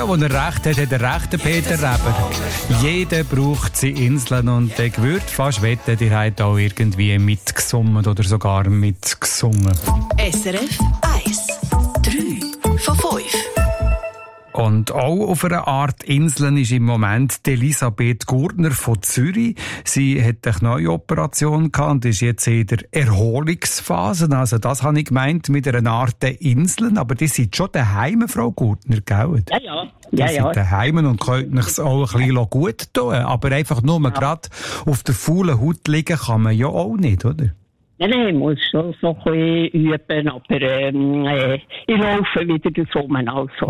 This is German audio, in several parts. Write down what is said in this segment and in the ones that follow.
Ja, wo er recht hat, hat er recht, der Peter Reber. Jeder braucht seine Inseln und ich würde fast wetten, ihr habt auch irgendwie mitgesummt oder sogar mitgesungen. SRF 1. 3 von 5. Und auch auf einer Art Inseln ist im Moment Elisabeth Gurtner von Zürich. Sie hat eine neue Operation gehabt und ist jetzt in der Erholungsphase. Also das habe ich gemeint mit einer Art Inseln. Aber die sind schon daheim, Frau Gurtner, gell? Ja. Die sind daheim und können sich auch ein bisschen gut tun. Aber einfach nur gerade auf der faulen Haut liegen kann man ja auch nicht, oder? Nein, ich muss schon so ein bisschen üben, aber ich laufe wieder zusammen.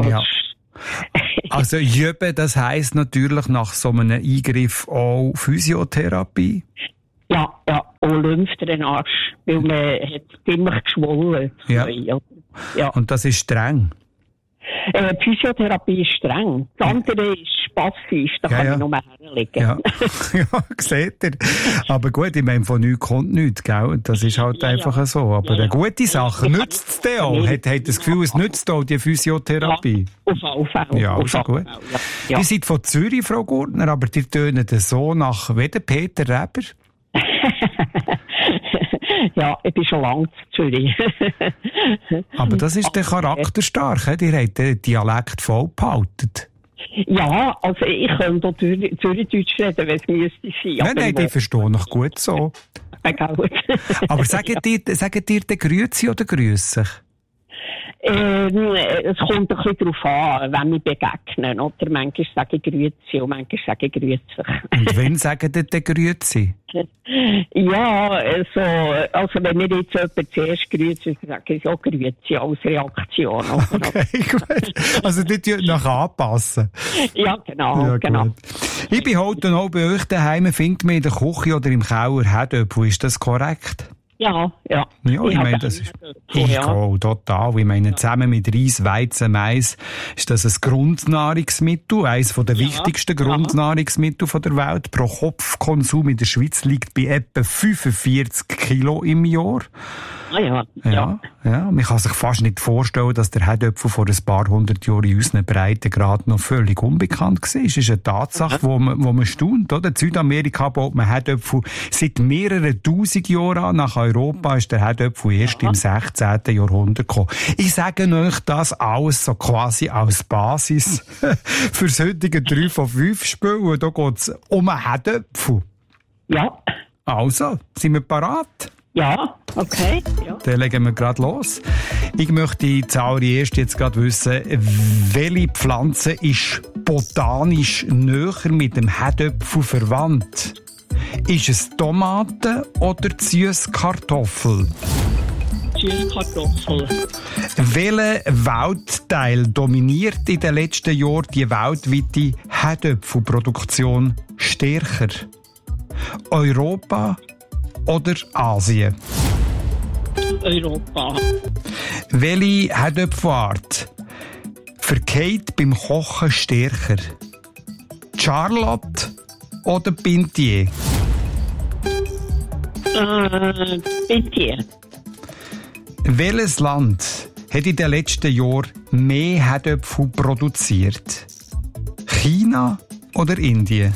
Also üben, das heisst natürlich nach so einem Eingriff auch Physiotherapie? Ja, und Lymphdrainage, weil man hat ziemlich geschwollen. Ja. Und das ist streng? Die Physiotherapie ist streng. Das andere ist passiv, da kann ich nur herlegen. Ja, seht ihr. Aber gut, ich meine, von nichts kommt nichts, gell? Das ist halt einfach so. Aber eine gute Sache, nützt es dir auch? Hat das Gefühl, es nützt auch die Physiotherapie? Ja, auf alle Fälle. Ja, ist gut. Ja. Ihr seid von Zürich, Frau Gurtner, aber ihr tönt so nach wie der Peter Reber. Ja, ich bin schon lange zu Zürich. Aber das ist der Charakter stark, he? Ihr habt den Dialekt voll behalten. Ja, also ich könnte auch Zürichdeutsch reden, wenn es müsste sein. Nein, ich verstehe noch gut so. Aber sagt ihr den Grüezi oder Grüssig? Es kommt ein bisschen darauf an, wenn wir begegnen. Oder manchmal sage ich Grüezi und manchmal sage ich Grüezi. Und wann sagt ihr den Grüezi? Ja, also wenn mir jetzt jemand zuerst grüezi, sage ich auch Grüezi als Reaktion. Okay, gut. Also die tun nach anpassen. Ja, genau. Gut. Ich behalte auch bei euch daheim, findet man in der Küche oder im Keller Herdöpfel. Ist das korrekt? Ja. Ja, ich meine, das ist total. Ich meine, zusammen mit Reis, Weizen, Mais ist das ein Grundnahrungsmittel, eines der wichtigsten Grundnahrungsmittel der Welt. Pro Kopfkonsum in der Schweiz liegt bei etwa 45 Kilo im Jahr. Ja. Man kann sich fast nicht vorstellen, dass der Herdöpfel vor ein paar hundert Jahren in unseren Breitengraden noch völlig unbekannt war. Das ist eine Tatsache, wo man staunt, oder? In Südamerika baut man Herdöpfel seit mehreren tausend Jahren an. Nach Europa ist der Herdöpfel erst im 16. Jahrhundert gekommen. Ich sage euch das alles so quasi als Basis für das heutige 3 von 5 Spiel. Und da geht es um einen Herdöpfel. Ja. Also, sind wir parat? Ja, okay. Ja. Dann legen wir gerade los. Ich möchte zuallererst jetzt gerade wissen, welche Pflanze ist botanisch näher mit dem Herdöpfel verwandt? Ist es Tomate oder Süßkartoffel? Süßkartoffel. Welcher Waldteil dominiert in den letzten Jahren die weltweite Herdöpfelproduktion stärker? Europa oder Asien? Europa. Welche Herdöpfelart verkehrt beim Kochen stärker? Charlotte oder Pintier? Pintier. Welches Land hat in den letzten Jahren mehr Herdöpfel produziert? China oder Indien?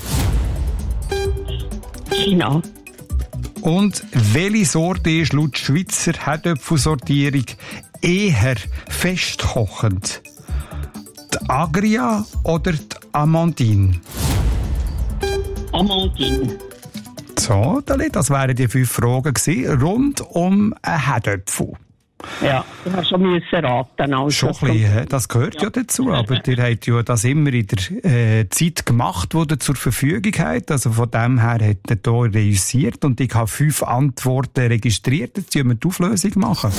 China. Und welche Sorte ist laut Schweizer Herdöpfelsortierung eher festkochend? Die Agria oder die Amandine? Amandine. So, das wären die 5 Fragen gewesen, rund um einen Herdöpfel. Ja, du hast schon raten. Also schon ein bisschen, das gehört ja dazu, aber ihr habt ja das immer in der Zeit gemacht, die ihr zur Verfügung habt. Also von dem her hat ihr hier reüssiert und ich habe 5 Antworten registriert. Jetzt müssen wir die Auflösung machen.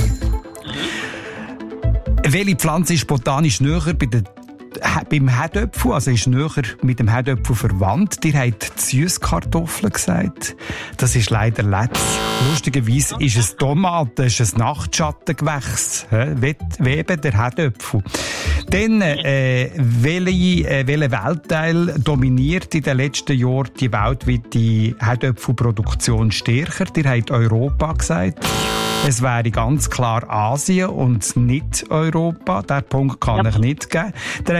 Welche Pflanze ist botanisch näher beim Herdöpfel, also ist näher mit dem Herdöpfel verwandt? Ihr habt Süßkartoffeln gesagt. Das ist leider letzt. Lustigerweise ist es Tomate, ist ein Nachtschattengewächs. Wie eben der Herdöpfel. Dann, welcher Weltteil dominiert in den letzten Jahren die weltweite Herdöpfelproduktion stärker? Ihr habt Europa gesagt. Es wäre ganz klar Asien und nicht Europa. Den Punkt kann ich nicht geben. Der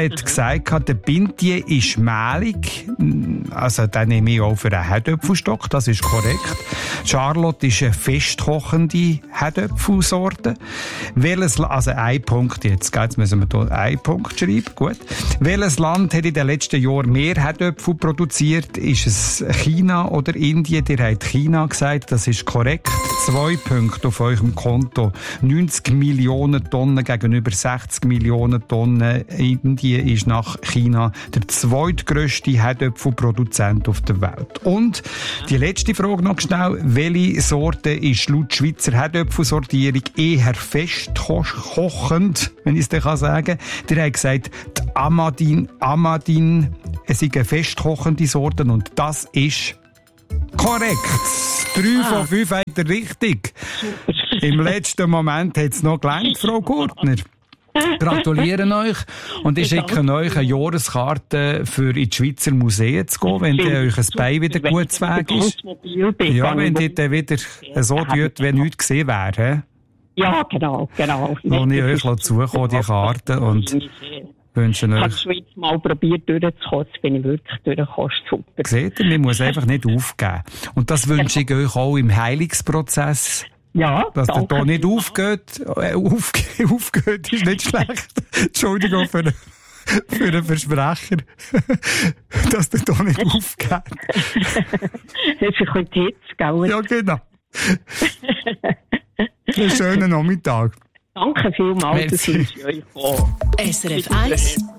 hat gesagt, der Bintier ist mehlig. Also, den nehme ich auch für einen Herdöpfelstock. Das ist korrekt. Charlotte ist eine festkochende Herdöpfelsorte. Also, ein Punkt jetzt. Jetzt müssen wir hier einen Punkt schreiben. Gut. Welches Land hat in den letzten Jahren mehr Herdöpfel produziert? Ist es China oder Indien? Ihr habt China gesagt. Das ist korrekt. 2 Punkte auf eurem Konto. 90 Millionen Tonnen gegenüber 60 Millionen Tonnen. Indien ist nach China der zweitgrösste Herdöpfelproduzent auf der Welt. Und die letzte Frage noch schnell. Welche Sorte ist laut Schweizer Herdöpfelsortierung eher festkochend, wenn ich es dir sagen kann? Der hat gesagt, die Amadin, es ist eine festkochende Sorte und das ist korrekt. 3 von 5 hat er richtig. Im letzten Moment hat es noch gelangt, Frau Gurtner. Gratulieren euch und ich schicke euch eine Jahreskarte für in die Schweizer Museen zu gehen, wenn euch ein Bein wieder gut zu Weg ist. Ja, wenn ihr dann wieder so tut, wie nichts gesehen wäre. Ja, genau. Und ich euch zukommen, die Karte, und wünsche euch... Ich habe die Schweiz mal probiert durchzukommen, jetzt bin ich wirklich durchgekommen, super. Seht ihr, man muss einfach nicht aufgeben. Und das wünsche ich euch auch im Heilungsprozess. Ja, dass der da nicht aufgeht. Aufgeht ist nicht schlecht. Entschuldigung für den Versprecher. Dass der da nicht aufgeht. Das ist ein bisschen die Hitze, gell? Ja, genau. Einen schönen Nachmittag. Danke vielmals, dass ich euch SRF 1